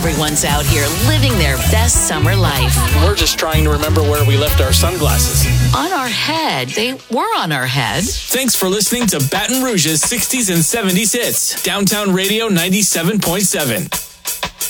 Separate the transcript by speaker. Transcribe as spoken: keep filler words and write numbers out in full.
Speaker 1: Everyone's out here living their best summer life.
Speaker 2: We're just trying to remember where we left our sunglasses.
Speaker 1: On our head. They were on our head.
Speaker 3: Thanks for listening to Baton Rouge's sixties and seventies hits. Downtown Radio ninety-seven point seven.